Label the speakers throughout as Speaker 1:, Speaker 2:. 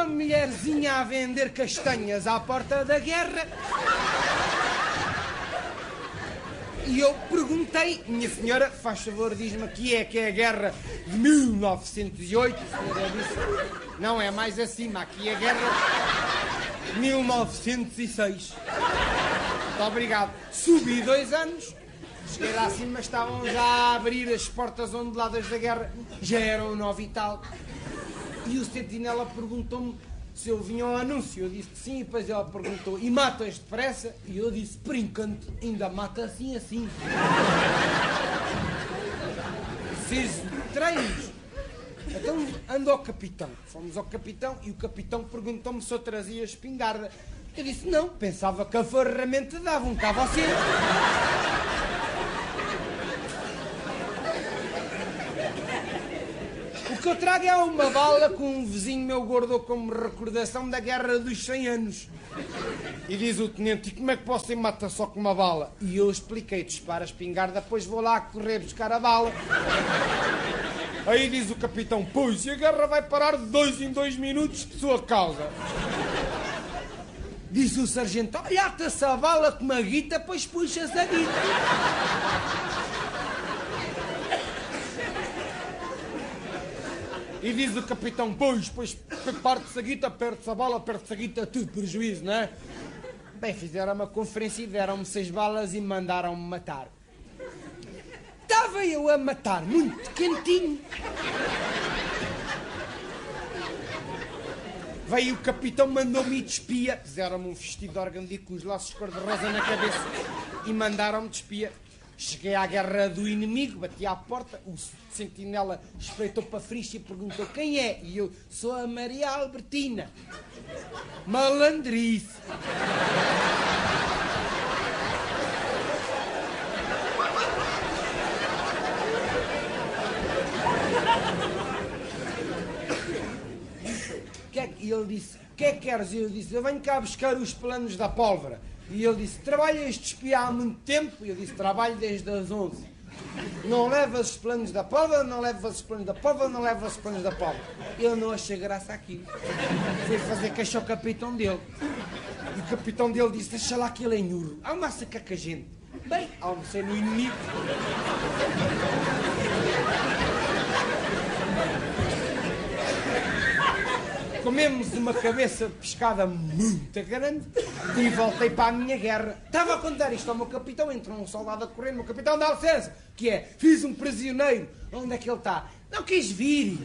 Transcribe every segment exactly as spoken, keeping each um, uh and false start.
Speaker 1: uma mulherzinha a vender castanhas à porta da guerra. E eu perguntei, minha senhora, faz favor, diz-me aqui é que é a guerra de mil novecentos e oito. A senhora disse, não, é mais acima, aqui é a guerra de mil novecentos e seis. Muito obrigado. Subi dois anos, cheguei lá acima, estavam já a abrir as portas onduladas da guerra, já era o nove e tal. E o sentinela perguntou-me se eu vinha ao anúncio. Eu disse que sim, e depois ela perguntou, e matas depressa? E eu disse, por encanto, ainda mata assim, assim. Fiz treinos. Então ando ao capitão. Fomos ao capitão e o capitão perguntou-me se eu trazia espingarda. Eu disse, não, pensava que a ferramenta dava um cabo assim. O que eu trago é uma bala que um vizinho meu guardou como recordação da Guerra dos cem anos. E diz o tenente, e como é que você mata só com uma bala? E eu expliquei, dispara a espingarda, depois vou lá correr buscar a bala. Aí diz o capitão, pois, e a guerra vai parar de dois em dois minutos de sua causa. Diz o sargento, olha, ata-se a bala com uma guita, pois puxa-se a guita. E diz o capitão, pois, pois, parte-se a guita, perde-se a bala, perde-se a guita, tudo prejuízo, não é? Bem, fizeram uma conferência e deram-me seis balas e mandaram-me matar. Estava eu a matar, muito quentinho. Veio o capitão, mandou-me ir de espia. Fizeram-me um vestido de organdi com os laços cor-de-rosa na cabeça e mandaram-me de espia. Cheguei à guerra do inimigo, bati à porta, o sentinela espreitou para a frixa e perguntou quem é? E eu, sou a Maria Albertina. Malandrice. E ele disse, o que é que queres? E eu disse, eu venho cá buscar os planos da pólvora. E ele disse, trabalhas de espia há muito tempo? E eu disse, trabalho desde as onze. Não levas os planos da pólvora, não levas os planos da pólvora, não levas os planos da pólvora. Eu não achei graça aqui. Fui fazer queixa ao capitão dele. E o capitão dele disse, deixa lá que ele é nhurro. Almoça cá com a gente. Bem, almocei no inimigo. Comemos uma cabeça de pescada muito grande e voltei para a minha guerra. Estava a contar isto ao meu capitão, entrou um soldado a correr, meu capitão dá licença, que é, fiz um prisioneiro. Onde é que ele está? Não quis vir.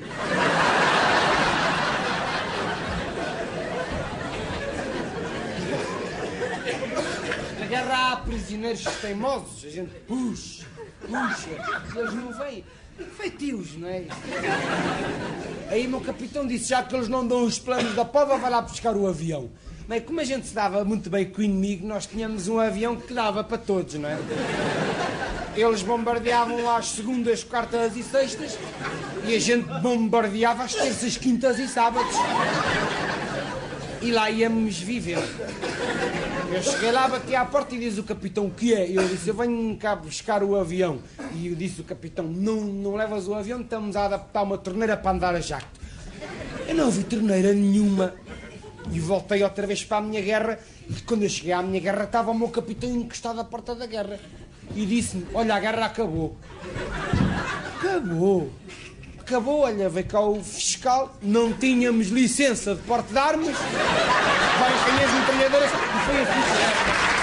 Speaker 1: Na guerra há prisioneiros teimosos, a gente puxa, puxa, eles não vêm. Feitios, não é? Aí o meu capitão disse, já que eles não dão os planos da pova, vai lá buscar o avião. Bem, como a gente se dava muito bem com o inimigo, nós tínhamos um avião que dava para todos, não é? Eles bombardeavam às segundas, quartas e sextas e a gente bombardeava às terças, quintas e sábados. E lá íamos vivendo. Eu cheguei lá, bati à porta e diz o capitão, o que é? Eu disse, eu venho cá buscar o avião. E eu disse o capitão, não, não levas o avião, estamos a adaptar uma torneira para andar a jacto. Eu não vi torneira nenhuma. E voltei outra vez para a minha guerra. E quando eu cheguei à minha guerra, estava o meu capitão encostado à porta da guerra. E disse-me, olha, a guerra acabou. Acabou. Acabou, olha, veio cá o fiscal, não tínhamos licença de porte de armas, vai as metralhadoras e foi assim.